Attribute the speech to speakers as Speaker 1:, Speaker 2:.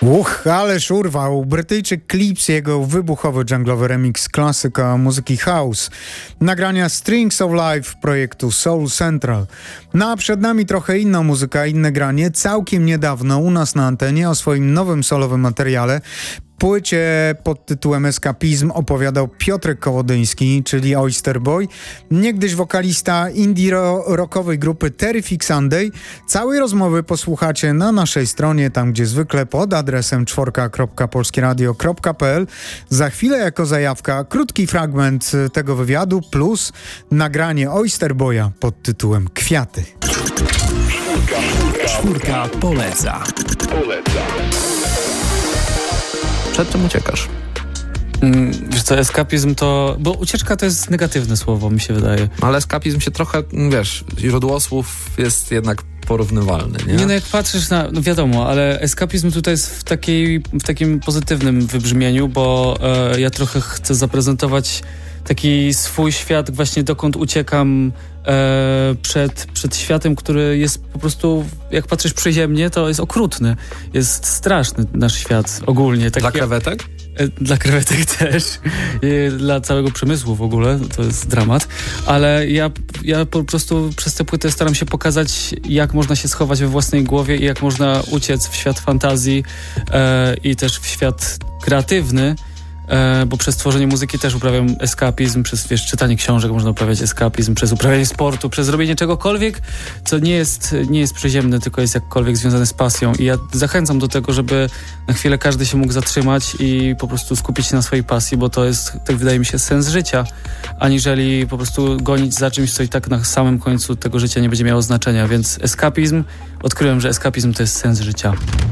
Speaker 1: Ależ urwał. Brytyjczyk Clips, jego wybuchowy dżunglowy remix klasyka muzyki house. Nagrania Strings of Life projektu Soul Central. A przed nami trochę inna muzyka, inne granie. Całkiem niedawno u nas na antenie o swoim nowym solowym materiale, płycie pod tytułem Eskapizm, opowiadał Piotrek Kołodyński, czyli Oyster Boy, niegdyś wokalista indie-rockowej grupy Terrific Sunday. Całej rozmowy posłuchacie na naszej stronie, tam gdzie zwykle, pod adresem czworka.polskieradio.pl. Za chwilę jako zajawka krótki fragment tego wywiadu plus nagranie Oyster Boya pod tytułem Kwiaty.
Speaker 2: Czwórka poleca.
Speaker 3: Przed czym uciekasz?
Speaker 2: Wiesz co, eskapizm to... Bo ucieczka to jest negatywne słowo, mi się wydaje.
Speaker 3: Ale eskapizm się trochę, wiesz, źródło słów jest jednak porównywalny, nie?
Speaker 2: Nie, no jak patrzysz na... No wiadomo, ale eskapizm tutaj jest w takim pozytywnym wybrzmieniu, bo ja trochę chcę zaprezentować taki swój świat, właśnie dokąd uciekam przed światem, który jest po prostu, jak patrzysz przyziemnie, to jest okrutny. Jest straszny nasz świat ogólnie.
Speaker 3: Dla krewetek?
Speaker 2: Dla krewetek też. Dla całego przemysłu w ogóle. To jest dramat. Ale ja po prostu przez tę płytę staram się pokazać, jak można się schować we własnej głowie i jak można uciec w świat fantazji i też w świat kreatywny. Bo przez tworzenie muzyki też uprawiam eskapizm, przez czytanie książek można uprawiać eskapizm, przez uprawianie sportu, przez robienie czegokolwiek, co nie jest przyziemne, tylko jest jakkolwiek związane z pasją. I ja zachęcam do tego, żeby na chwilę każdy się mógł zatrzymać i po prostu skupić się na swojej pasji, bo to jest, tak wydaje mi się, sens życia, aniżeli po prostu gonić za czymś, co i tak na samym końcu tego życia nie będzie miało znaczenia. Więc eskapizm, odkryłem, że eskapizm to jest sens życia.